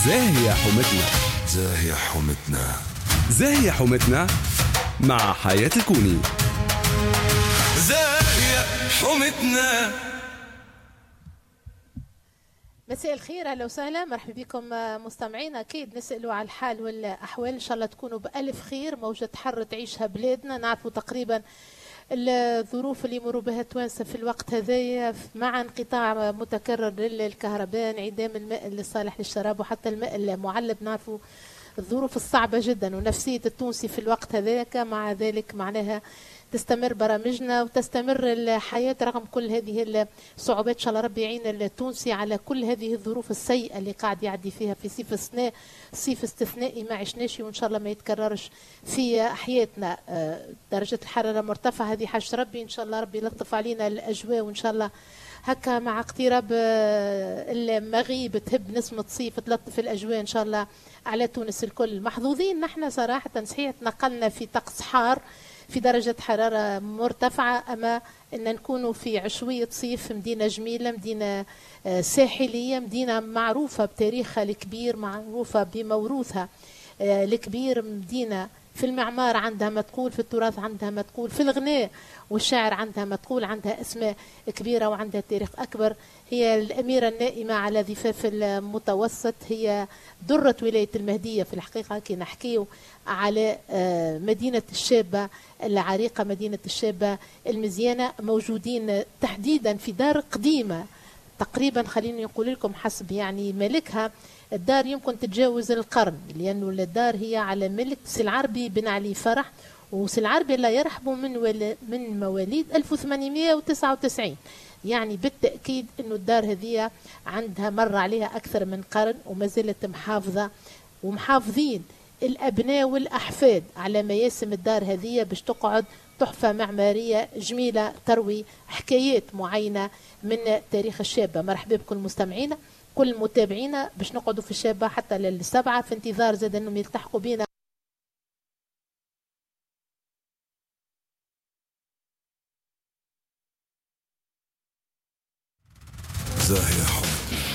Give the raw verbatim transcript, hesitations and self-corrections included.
زاهية حومتنا. زاهية حومتنا. زاهية حومتنا مع حياة الكوني. زاهية حومتنا. مساء الخير، اهلا وسهلا، مرحبا بكم مستمعين. اكيد نسالوا على الحال والاحوال، ان شاء الله تكونوا بالف خير. موجة حر تعيشها بلادنا، نعرفوا تقريبا الظروف اللي يمروا بها التوانسه في الوقت هذايا، مع انقطاع متكرر للكهرباء، انعدام الماء الصالح للشراب وحتى الماء المعلب. نعرفوا الظروف الصعبه جدا ونفسيه التونسي في الوقت هذاك. مع ذلك معناها تستمر برامجنا وتستمر الحياة رغم كل هذه الصعوبات. إن شاء الله ربي يعين التونسي على كل هذه الظروف السيئة اللي قاعد يعدي فيها في صيف استثناء صيف استثنائي ما عشناش، وإن شاء الله ما يتكررش في حياتنا. درجة الحرارة مرتفعة، هذه حاجة ربي، إن شاء الله ربي يلطف علينا الأجواء، وإن شاء الله هكا مع اقتراب المغيب تهب نسمة صيف تلطف الأجواء إن شاء الله على تونس الكل. محظوظين نحن صراحة، صحيح تنقلنا في طقس حار في درجة حرارة مرتفعة، أما أن نكونوا في عشوية صيف. مدينة جميلة، مدينة ساحلية، مدينة معروفة بتاريخها الكبير، معروفة بموروثها الكبير، مدينة في المعمار عندها ما تقول، في التراث عندها ما تقول، في الغناء والشعر عندها ما تقول، عندها اسماء كبيرة وعندها تاريخ أكبر. هي الأميرة النائمة على ضفاف المتوسط، هي درة ولاية المهدية في الحقيقة. كي نحكيو على مدينة الشابة العريقة، مدينة الشابة المزيانة، موجودين تحديدا في دار قديمة تقريبا، خليني نقول لكم حسب يعني ملكها، الدار يمكن تتجاوز القرن، لأنه الدار هي على ملك سي العربي بن علي فرح، وسي العربي الله يرحمه من من مواليد ألف وثمانمئة وتسعة وتسعين. يعني بالتأكيد أنه الدار هذه عندها مر عليها أكثر من قرن وما زالت محافظة، ومحافظين الأبناء والأحفاد على مياسم الدار هذه باش تقعد تحفة معمارية جميلة تروي حكايات معينة من تاريخ الشابة. مرحبا بكم مستمعينا، كل متابعينا، باش نقعدوا في الشابة حتى للسبعة في انتظار زاد أنهم يلتحقوا بنا. زاهية